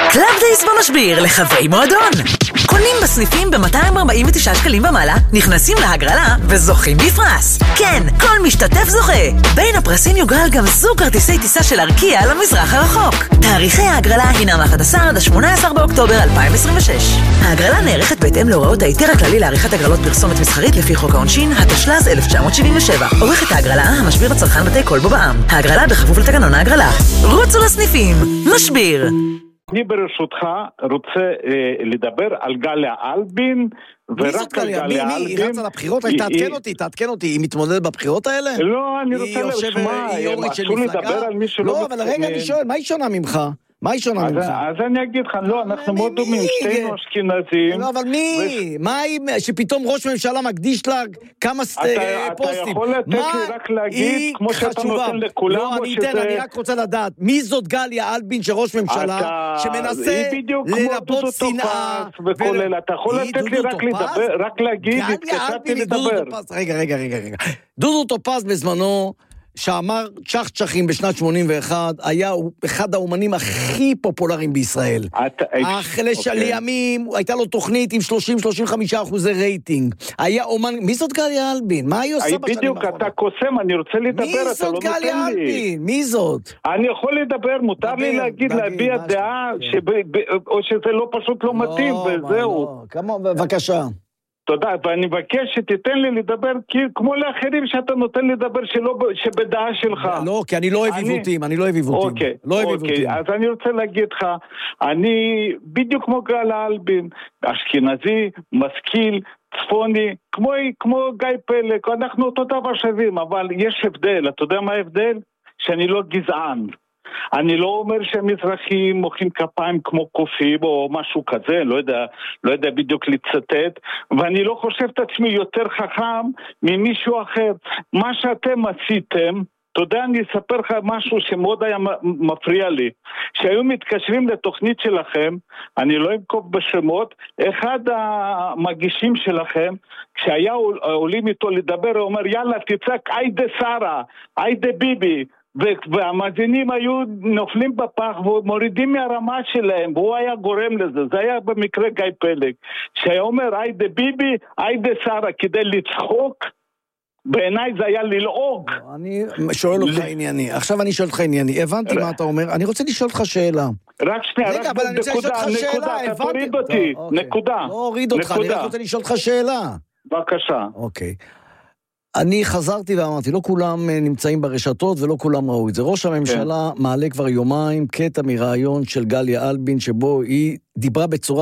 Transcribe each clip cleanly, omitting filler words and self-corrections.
קלאב דייס במשביר לחברי מועדון. קונים בסניפים ב-249 שקלים ומעלה, נכנסים להגרלה וזוכים בפרס. כן, כל משתתף זוכה. בין הפרסים יוגרל גם זוג כרטיסי טיסה של ארקיע למזרח הרחוק. תאריכי ההגרלה הינם 11 עד 18 באוקטובר 2026. ההגרלה נערכת בהתאם להוראות ההיתר הכללי לעריכת הגרלות פרסומת מסחרית לפי חוק העונשין, התשל"ז 1977. עורכת ההגרלה, המשביר הצרכן בתי קולבו בע"מ. ההגרלה בכפוף לתקנון ההגרלה. רוצו לסניפים. משביר. אני ברשותך רוצה לדבר על גליה אלבין. מי זאת גליה? מי? היא רצה לבחירות? תעדכן אותי, היא מתמודדת בבחירות האלה? לא, אני רוצה לשמוע, אסור לדבר על מי שלא... לא, אבל רגע אני שואל, מה היא שונה ממך? מה היא שונה ממך? אז אני אגיד לך, לא, אנחנו מאוד דומים, שתינו אשכנזים. לא, אבל מי? מה היא, שפתאום ראש ממשלה מקדיש לה כמה פוסטים? אתה יכול לתת לי רק להגיד, כמו שאתה נותן לכולם, לא, אני רק רוצה לדעת, מי זאת גליה אלבין שראש ממשלה, שמנסה ללבות שנאה? אתה יכול לתת לי רק להגיד, התקשרתי לדבר. רגע. דודו טופז בזמנו, שאמר צ'חצ'חים בשנת 81, היה אחד האומנים הכי פופולריים בישראל. לימים, הייתה לו תוכנית עם 30-35% רייטינג. היה אומן... מי זאת גליה אלבין? מה היא עושה בשנים האחרונות? בדיוק, אתה קוסם, אני רוצה לדבר, אתה לא נותן לי. מי זאת גליה אלבין? מי זאת? אני יכול לדבר, מותר לי להגיד, להביע דעה, או שזה לא פשוט לא מתאים, וזהו. בבקשה. תודה, ואני מבקש שתיתן לי לדבר כמו לאחרים שאתה נותן לדבר שבדעה שלך. לא, כי אני לא אוהב עיוותים, אוקיי, אז אני רוצה להגיד לך, אני בדיוק כמו גליה אלבין, אשכנזי, משכיל, צפוני, כמו גיא פלג, אנחנו אותו דבר שווים, אבל יש הבדל, אתה יודע מה ההבדל? שאני לא גזען. אני לא אומר שהמזרחים מוחאים כפיים כמו קופים או משהו כזה, לא יודע בדיוק לצטט, ואני לא חושב את עצמי יותר חכם ממישהו אחר. מה שאתם עשיתם, אתה יודע, אני אספר לך משהו שמאוד היה מפריע לי. שהיו מתקשרים לתוכנית שלכם, אני לא אנקוב בשמות, אחד המגישים שלכם, כשהיה עולים איתו לדבר, הוא אומר, יאללה תצעק, היידה שרה, היידה ביבי, והמאזינים היו נופלים בפח ומורידים מהרמה שלהם, והוא היה גורם לזה. זה היה במקרה גיא פלג, שהיה אומר היידה ביבי, היידה שרה, כדי לצחוק. בעיניי זה היה ללעוג. אני שואל אותך ענייני. עכשיו אני שואל אותך ענייני. הבנתי מה אתה אומר. אני רוצה לשאול אותך שאלה. רק שנייה, רגע, אבל אני רוצה לשאול אותך שאלה. אתה תוריד אותי, נקודה. לא הוריד אותך, אני רק רוצה לשאול אותך שאלה. בבקשה. אוקיי. אני חזרתי ואמרתי, לא כולם נמצאים ברשתות ולא כולם ראו את זה. ראש הממשלה מעלה כבר יומיים קטע מרעיון של גליה אלבין, שבו היא דיברה בצורה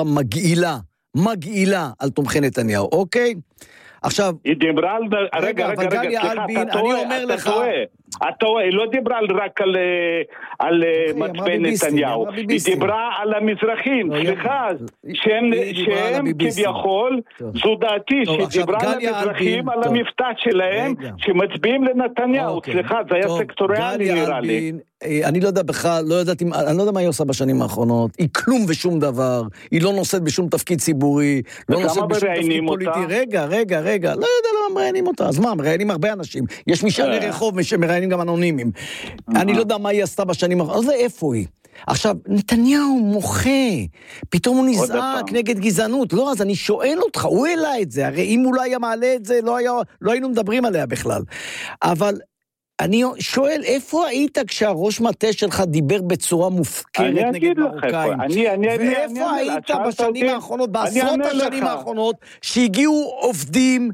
מגעילה על תומכי נתניהו, אוקיי? עכשיו... היא דיברה על... רגע, גליה אלבין, אני אומר לך... אתה רואה, היא לא דיברה רק על מצפי נתניהו, היא דיברה על המזרחים, סליחה, שהם כביכול, זו דעתי, שהיא דיברה על המזרחים, על המבטא שלהם, שמצביעים לנתניהו, סליחה, זה היה סקטוריאלי נראה לי. אני לא יודע בכלל, אני לא יודע מה היא עושה בשנים האחרונות, היא כלום ושום דבר, היא לא נושאת בשום תפקיד ציבורי, לא נושאת בשום תפקיד פוליטי. רגע, לא יודע למה מראיינים אותה, אז מה, מראיינים הרבה אנשים, יש משערי רחוב שמראיינים גם אנונימים, אני לא יודע מה היא עשתה בשנים האחרונות, אז איפה היא? עכשיו, נתניהו מוחה, פתאום הוא נזעק נגד גזענות, לא, אז אני שואל אותך, הוא העלה את זה, הרי אם הוא לא היה מעלה את זה, לא היינו מדברים עליה בכלל, אבל אני שואל, איפה היית כשהראש מטה שלך דיבר בצורה מופקרת נגד מרוקאים? ואיפה היית בשנים האחרונות, בעשרות השנים האחרונות, שהגיעו עובדים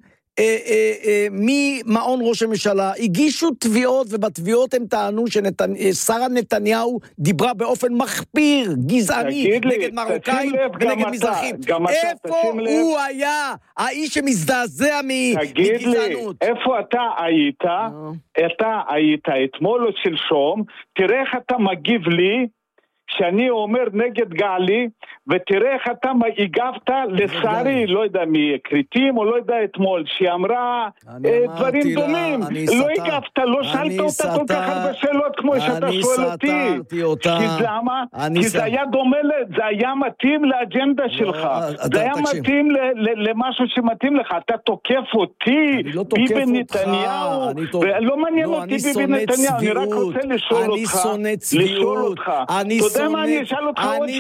ממעון ראש הממשלה, הגישו תביעות, ובתביעות הם טענו ששרה נתניהו דיברה באופן מחפיר, גזעני, נגד מרוקאים ונגד מזרחים. איפה הוא היה, האיש שמזדעזע מגזענות? איפה אתה היית? אתה היית אתמול או שלשום, תראה איך אתה מגיב לי, שאני אומר נגד גלי, ותראה איך אתה הגבת לשרי, לא יודע מי, קריטים או לא יודע אתמול, שהיא אמרה דברים דומים. לא הגבת, לא שאלת אותה כל כך הרבה שאלות כמו שאתה שואל אותי. כי למה? כי זה היה דומה, זה היה מתאים לאג'נדה שלך. זה היה מתאים למשהו שמתאים לך. אתה תוקף אותי, ביבי נתניהו. לא מעניין אותי ביבי נתניהו, אני רק רוצה לשאול אותך. אני שונא צביעות. אתה יודע מה אני אשאל אותך עוד